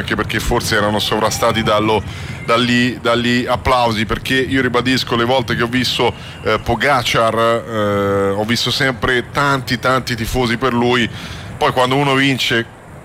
anche perché forse erano sovrastati dagli applausi, perché io ribadisco, le volte che ho visto Pogacar ho visto sempre tanti tifosi per lui. Poi quando uno vince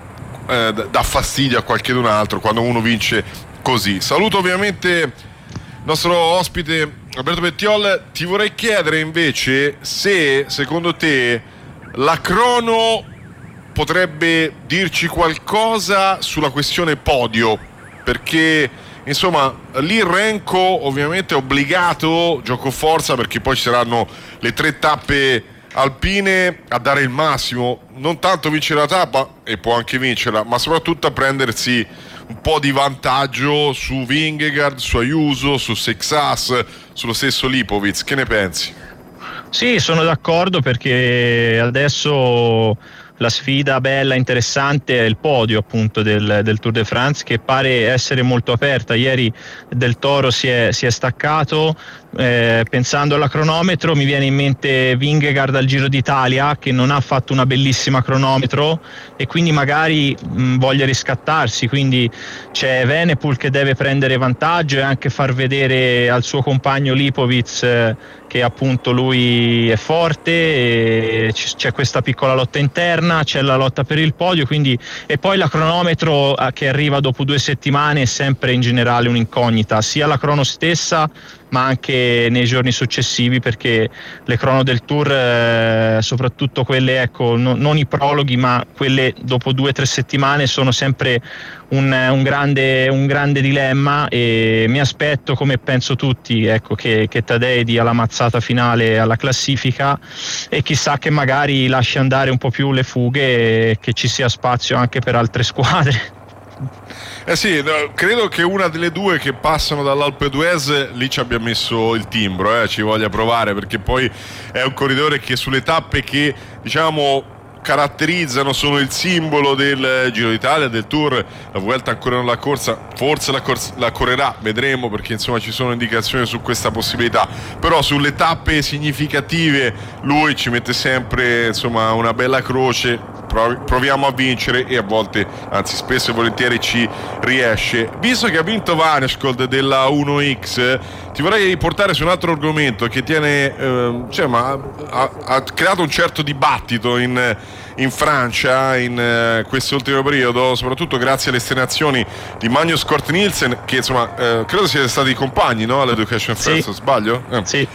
dà fastidio a qualcun altro, quando uno vince così. Saluto ovviamente il nostro ospite Alberto Bettiol. Ti vorrei chiedere invece se secondo te la crono potrebbe dirci qualcosa sulla questione podio, perché insomma lì Renko ovviamente è obbligato, gioco forza, perché poi ci saranno le 3 tappe alpine, a dare il massimo, non tanto vincere la tappa, e può anche vincerla, ma soprattutto a prendersi un po' di vantaggio su Vingegaard, su Ayuso, su Sexas, sullo stesso Lipovic. Che ne pensi? Sì, sono d'accordo, perché adesso la sfida bella, interessante, è il podio appunto del Tour de France, che pare essere molto aperta. Ieri Del Toro si è staccato. Pensando alla cronometro mi viene in mente Vingegaard al Giro d'Italia, che non ha fatto una bellissima cronometro e quindi magari voglia riscattarsi, quindi c'è Evenepoel che deve prendere vantaggio e anche far vedere al suo compagno Lipovic che appunto lui è forte, e c'è questa piccola lotta interna, c'è la lotta per il podio, quindi, e poi la cronometro che arriva dopo 2 settimane è sempre in generale un'incognita, sia la crono stessa ma anche nei giorni successivi, perché le crono del Tour, soprattutto quelle, ecco, non i prologhi, ma quelle dopo 2 o 3 settimane, sono sempre un grande dilemma, e mi aspetto, come penso tutti, ecco, che Tadej dia la mazzata finale alla classifica, e chissà che magari lasci andare un po' più le fughe e che ci sia spazio anche per altre squadre. Sì, credo che una delle 2 che passano dall'Alpe d'Huez lì ci abbia messo il timbro, ci voglia provare, perché poi è un corridore che sulle tappe che diciamo caratterizzano, sono il simbolo del Giro d'Italia, del Tour. La Vuelta ancora non l'ha corsa, forse la correrà, vedremo, perché insomma ci sono indicazioni su questa possibilità, però sulle tappe significative lui ci mette sempre insomma una bella croce. Proviamo a vincere, e a volte, anzi spesso e volentieri, ci riesce. Visto che ha vinto Vanderpoel della 1X, ti vorrei portare su un altro argomento che tiene ha creato un certo dibattito in Francia in questo ultimo periodo, soprattutto grazie alle esternazioni di Magnus Cort Nielsen, che insomma credo siete stati compagni, no? All'Education First, sbaglio? Sì.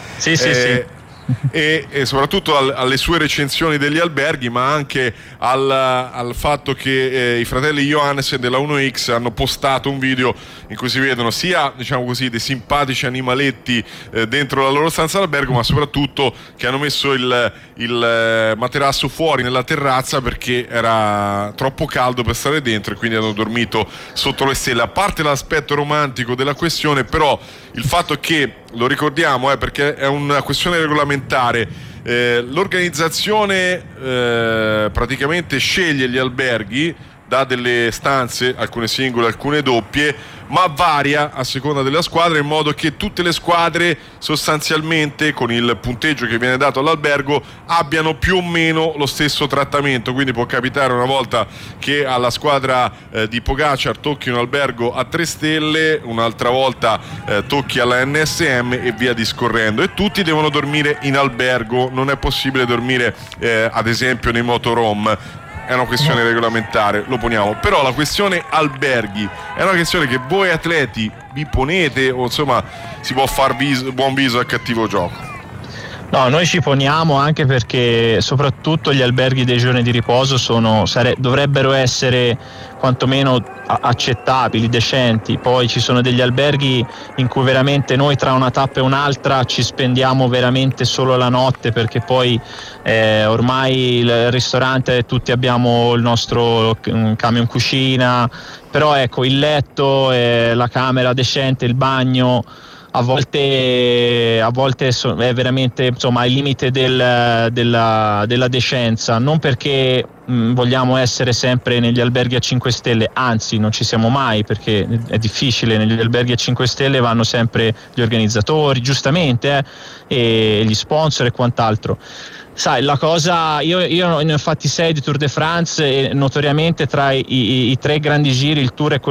E soprattutto alle sue recensioni degli alberghi, ma anche al fatto che i fratelli Johannessen della 1X hanno postato un video in cui si vedono sia, diciamo così, dei simpatici animaletti dentro la loro stanza d'albergo, ma soprattutto che hanno messo il materasso fuori nella terrazza perché era troppo caldo per stare dentro, e quindi hanno dormito sotto le stelle. A parte l'aspetto romantico della questione, però il fatto che, lo ricordiamo perché è una questione regolamentare, l'organizzazione praticamente sceglie gli alberghi, dà delle stanze, alcune singole, alcune doppie, ma varia a seconda della squadra, in modo che tutte le squadre sostanzialmente, con il punteggio che viene dato all'albergo, abbiano più o meno lo stesso trattamento. Quindi può capitare una volta che alla squadra di Pogacar tocchi un albergo a 3 stelle, un'altra volta tocchi alla NSM, e via discorrendo, e tutti devono dormire in albergo. Non è possibile dormire ad esempio nei motorhome. È una questione regolamentare, lo poniamo. Però la questione alberghi è una questione che voi atleti vi ponete, o insomma si può far buon viso al cattivo gioco? No, noi ci poniamo, anche perché soprattutto gli alberghi dei giorni di riposo dovrebbero essere quantomeno accettabili, decenti. Poi ci sono degli alberghi in cui veramente noi tra una tappa e un'altra ci spendiamo veramente solo la notte, perché poi ormai il ristorante, tutti abbiamo il nostro camion cucina, però ecco, il letto, la camera decente, il bagno a volte è veramente, insomma, al limite della decenza, non perché vogliamo essere sempre negli alberghi a 5 stelle, anzi non ci siamo mai, perché è difficile. Negli alberghi a 5 stelle vanno sempre gli organizzatori, giustamente, e gli sponsor e quant'altro. Sai, la cosa, io ne ho fatti 6 di Tour de France, e notoriamente tra i 3 grandi giri il Tour è